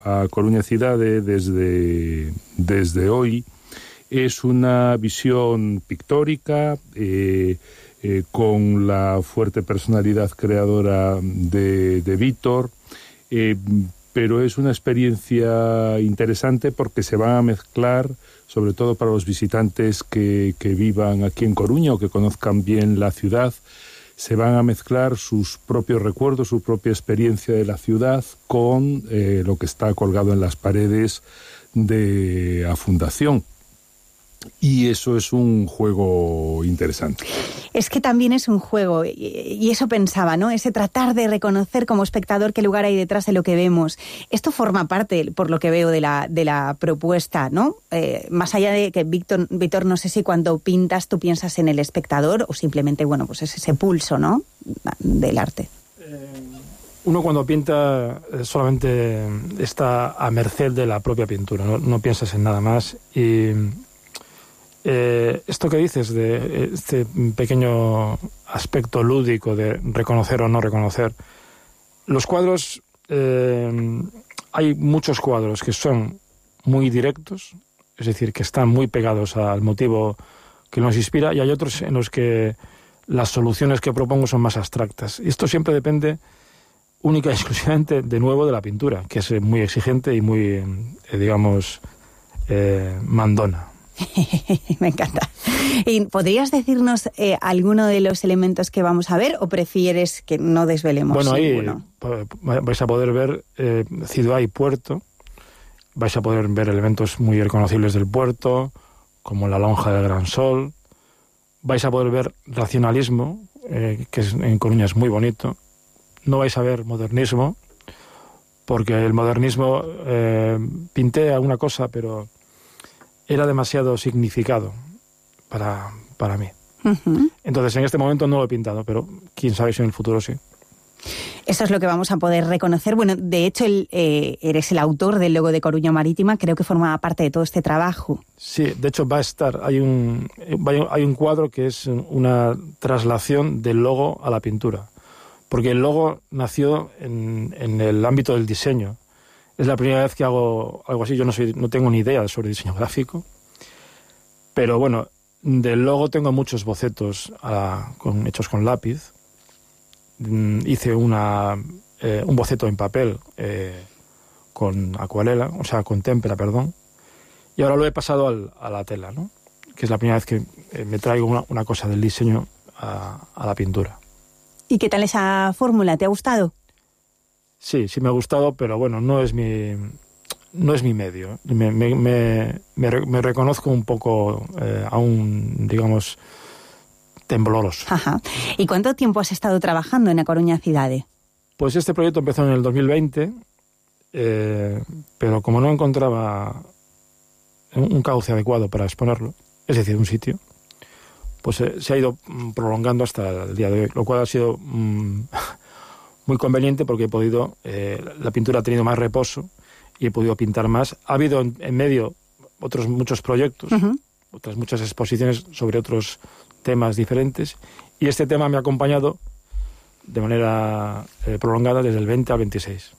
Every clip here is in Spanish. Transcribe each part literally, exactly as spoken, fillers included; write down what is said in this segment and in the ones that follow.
A Coruña Cidade desde, desde hoy es una visión pictórica eh, eh, con la fuerte personalidad creadora de, de Víctor, eh, pero es una experiencia interesante porque se van a mezclar, sobre todo para los visitantes que, que vivan aquí en Coruña o que conozcan bien la ciudad, se van a mezclar sus propios recuerdos, su propia experiencia de la ciudad con eh, lo que está colgado en las paredes de la fundación. Y eso es un juego interesante. Es que también es un juego, y eso pensaba, ¿no? Ese tratar de reconocer como espectador qué lugar hay detrás de lo que vemos. Esto forma parte, por lo que veo, de la, de la propuesta, ¿no? Eh, más allá de que, Víctor, Víctor, no sé si cuando pintas tú piensas en el espectador o simplemente, bueno, pues es ese pulso, ¿no?, del arte. Eh, uno cuando pinta solamente está a merced de la propia pintura, no, no piensas en nada más. Y Eh, esto que dices de este pequeño aspecto lúdico de reconocer o no reconocer, los cuadros, eh, hay muchos cuadros que son muy directos, es decir, que están muy pegados al motivo que nos inspira, y hay otros en los que las soluciones que propongo son más abstractas. Y esto siempre depende única y exclusivamente, de nuevo, de la pintura, que es muy exigente y muy, eh, digamos, eh, mandona. Me encanta. ¿Y podrías decirnos eh, alguno de los elementos que vamos a ver o prefieres que no desvelemos bueno, ninguno? Ahí vais a poder ver eh, ciudad y puerto, vais a poder ver elementos muy reconocibles del puerto, como la lonja del Gran Sol, vais a poder ver racionalismo, eh, que es, en Coruña es muy bonito, no vais a ver modernismo, porque el modernismo eh, pinté alguna cosa, pero era demasiado significado para, para mí. Uh-huh. Entonces, en este momento no lo he pintado, pero quién sabe si en el futuro sí. Eso es lo que vamos a poder reconocer. Bueno, de hecho, el, eh, eres el autor del logo de Coruña Marítima, creo que formaba parte de todo este trabajo. Sí, de hecho va a estar, hay un, hay un cuadro que es una traslación del logo a la pintura, porque el logo nació en, en el ámbito del diseño. Es la primera vez que hago algo así. Yo no soy, no tengo ni idea sobre diseño gráfico, pero bueno, del logo tengo muchos bocetos a, con, hechos con lápiz. Mm, hice una, eh, un boceto en papel eh, con acuarela, o sea, con témpera, perdón, y ahora lo he pasado al, a la tela, ¿no?, que es la primera vez que eh, me traigo una, una cosa del diseño a, a la pintura. ¿Y qué tal esa fórmula? ¿Te ha gustado? Sí, sí me ha gustado, pero bueno, no es mi, no es mi medio. Me, me, me, me, me reconozco un poco eh, aún, digamos, tembloroso. Ajá. ¿Y cuánto tiempo has estado trabajando en A Coruña Cidade? Pues este proyecto empezó en el dos mil veinte, eh, pero como no encontraba un cauce adecuado para exponerlo, es decir, un sitio, pues eh, se ha ido prolongando hasta el día de hoy, lo cual ha sido mmm, muy conveniente porque he podido, eh, la pintura ha tenido más reposo y he podido pintar más. Ha habido en, en medio otros muchos proyectos, uh-huh. otras muchas exposiciones sobre otros temas diferentes, y este tema me ha acompañado de manera eh, prolongada desde el veinte al veintiséis.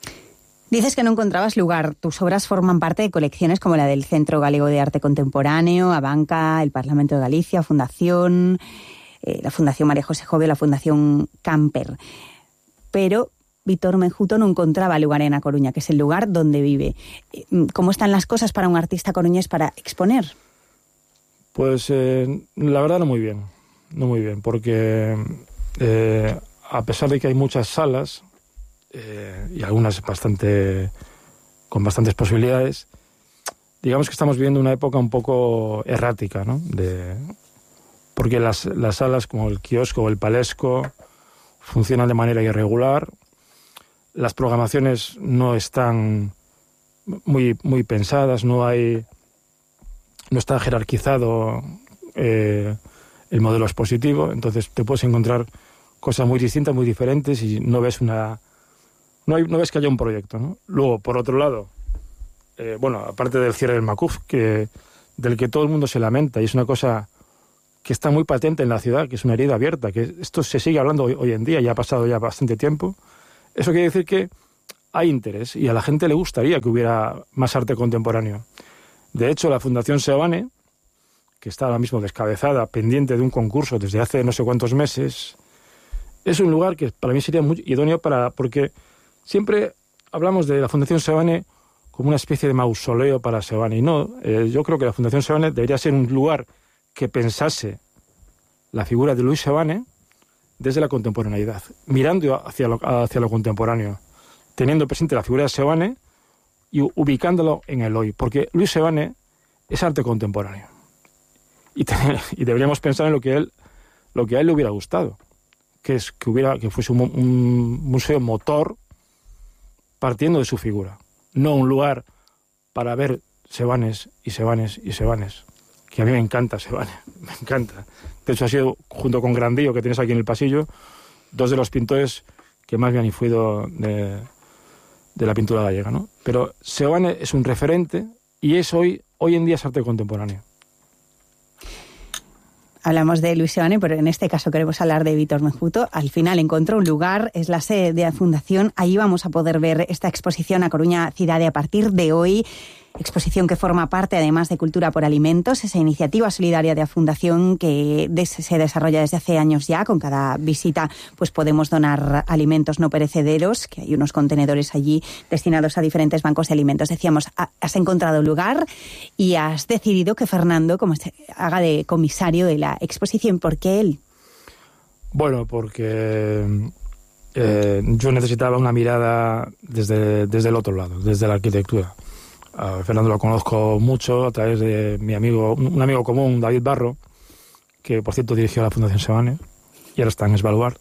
Dices que no encontrabas lugar. Tus obras forman parte de colecciones como la del Centro Galego de Arte Contemporáneo, Abanca, el Parlamento de Galicia, Fundación, eh, la Fundación María José Jove, la Fundación Camper. Pero Víctor Menjuto no encontraba lugar en A Coruña, que es el lugar donde vive. ¿Cómo están las cosas para un artista coruñés para exponer? Pues eh, la verdad no muy bien, no muy bien, porque eh, a pesar de que hay muchas salas, eh, y algunas bastante con bastantes posibilidades, digamos que estamos viviendo una época un poco errática, ¿no? De, porque las, las salas como el Kiosco o el Palesco funcionan de manera irregular, las programaciones no están muy, muy pensadas, no hay, no está jerarquizado eh, el modelo expositivo, entonces te puedes encontrar cosas muy distintas, muy diferentes, y no ves una, no, hay, no ves que haya un proyecto, ¿no? Luego, por otro lado, eh, bueno, aparte del cierre del Macuf, que, del que todo el mundo se lamenta, y es una cosa que está muy patente en la ciudad, que es una herida abierta, que esto se sigue hablando hoy, hoy en día, ya ha pasado ya bastante tiempo. Eso quiere decir que hay interés y a la gente le gustaría que hubiera más arte contemporáneo. De hecho, la Fundación Seoane, que está ahora mismo descabezada, pendiente de un concurso desde hace no sé cuántos meses, es un lugar que para mí sería muy idóneo para, porque siempre hablamos de la Fundación Seoane como una especie de mausoleo para Seoane. Y no, eh, yo creo que la Fundación Seoane debería ser un lugar que pensase la figura de Luis Seoane desde la contemporaneidad, mirando hacia lo, hacia lo contemporáneo, teniendo presente la figura de Seoane y ubicándolo en el hoy, porque Luis Seoane es arte contemporáneo. Y, te, y deberíamos pensar en lo que él, lo que a él le hubiera gustado, que es que hubiera, que fuese un, un museo motor partiendo de su figura, no un lugar para ver Seoanes y Seoanes y Seoanes, que a mí me encanta Seoane, me encanta. De hecho, ha sido, junto con Grandío, que tienes aquí en el pasillo, dos de los pintores que más me han influido de, de la pintura gallega, ¿no? Pero Seoane es un referente y es hoy, hoy en día es arte contemporáneo. Hablamos de Luis Seoane, pero en este caso queremos hablar de Víctor Menjuto. Al final encontró un lugar, es la sede de la Fundación. Ahí vamos a poder ver esta exposición A Coruña Cidade a partir de hoy. Exposición que forma parte, además, de Cultura por Alimentos, esa iniciativa solidaria de la Fundación que se desarrolla desde hace años ya. Con cada visita pues podemos donar alimentos no perecederos, que hay unos contenedores allí destinados a diferentes bancos de alimentos. Decíamos, has encontrado lugar y has decidido que Fernando como se haga de comisario de la exposición. ¿Por qué él? Bueno, porque eh, yo necesitaba una mirada desde, desde el otro lado, desde la arquitectura. A Fernando lo conozco mucho a través de mi amigo, un amigo común, David Barro, que por cierto dirigió la Fundación Seoane y ahora está en Esbaluar.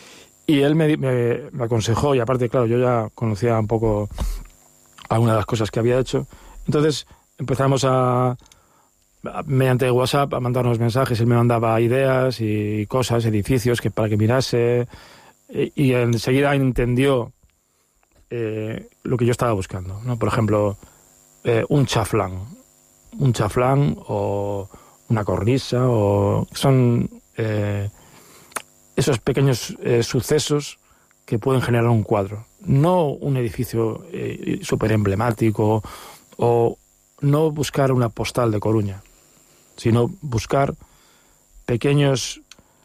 Y él me, me, me aconsejó, y aparte, claro, yo ya conocía un poco algunas de las cosas que había hecho. Entonces empezamos a, a mediante WhatsApp, a mandarnos mensajes. Él me mandaba ideas y cosas, edificios que para que mirase, y, y enseguida entendió eh, lo que yo estaba buscando, ¿no? Por ejemplo, Eh, un chaflán, un chaflán o una cornisa, o son eh, esos pequeños eh, sucesos que pueden generar un cuadro, no un edificio eh, súper emblemático, o no buscar una postal de Coruña, sino buscar pequeños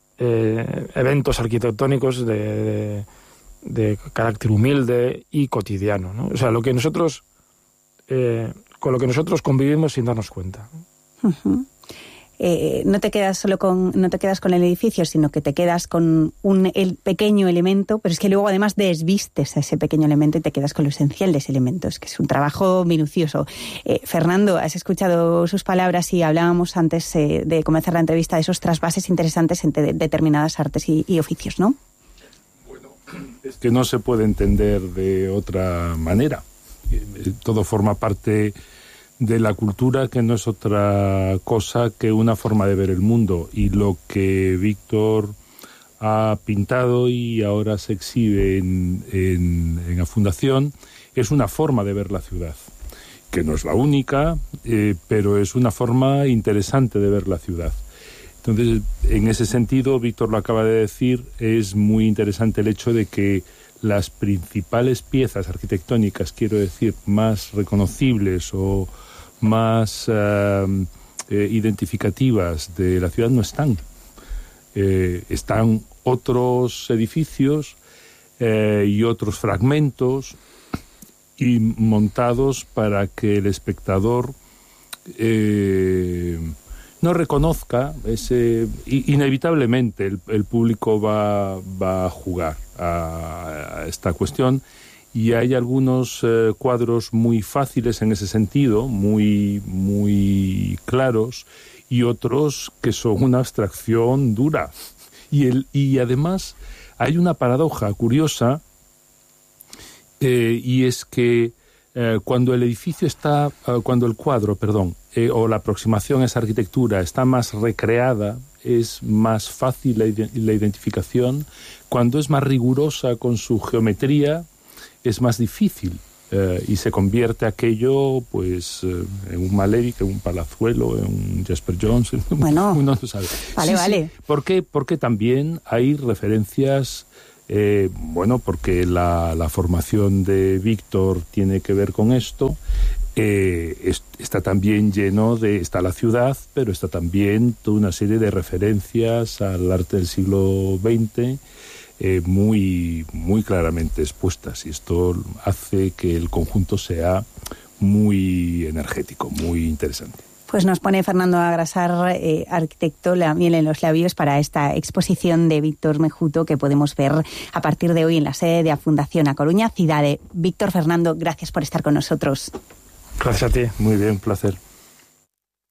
eh, eventos arquitectónicos de, de, de carácter humilde y cotidiano, ¿no? O sea, lo que nosotros Eh, con lo que nosotros convivimos sin darnos cuenta. Uh-huh. Eh, no te quedas solo con no te quedas con el edificio, sino que te quedas con un el pequeño elemento, pero es que luego además desvistes a ese pequeño elemento y te quedas con lo esencial de ese elemento. Es que es un trabajo minucioso. Eh, Fernando, has escuchado sus palabras y hablábamos antes eh, de comenzar la entrevista de esos trasvases interesantes entre de, determinadas artes y, y oficios, ¿no? Bueno, es que no se puede entender de otra manera. Todo forma parte de la cultura, que no es otra cosa que una forma de ver el mundo, y lo que Víctor ha pintado y ahora se exhibe en, en, en la Fundación es una forma de ver la ciudad, que no es la única, eh, pero es una forma interesante de ver la ciudad. Entonces, en ese sentido, Víctor lo acaba de decir, es muy interesante el hecho de que las principales piezas arquitectónicas, quiero decir, más reconocibles o más uh, eh, identificativas de la ciudad no están. Eh, están otros edificios eh, y otros fragmentos y montados para que el espectador eh, no reconozca ese, inevitablemente el, el público va, va a jugar a, a esta cuestión, y hay algunos eh, cuadros muy fáciles en ese sentido, muy, muy claros, y otros que son una abstracción dura. Y, el, y además hay una paradoja curiosa, eh, y es que eh, cuando el edificio está, eh, cuando el cuadro, perdón, eh, o la aproximación a esa arquitectura está más recreada, es más fácil la, la identificación. Cuando es más rigurosa con su geometría, es más difícil, eh, y se convierte aquello pues eh, en un Malevich, en un Palazuelo, en un Jasper Jones. Bueno, uno no sabe. Vale, sí, vale. Sí. ¿Por qué? Porque también hay referencias Eh, bueno, porque la, la formación de Víctor tiene que ver con esto. Eh, es, está también lleno de... Está la ciudad, pero está también toda una serie de referencias al arte del siglo veinte eh, muy, muy claramente expuestas. Y esto hace que el conjunto sea muy energético, muy interesante. Pues nos pone Fernando Agrasar, eh, arquitecto, la miel en los labios para esta exposición de Víctor Mejuto que podemos ver a partir de hoy en la sede de la Fundación A Coruña Cidade. Víctor, Fernando, gracias por estar con nosotros. Gracias a ti. Muy bien, placer.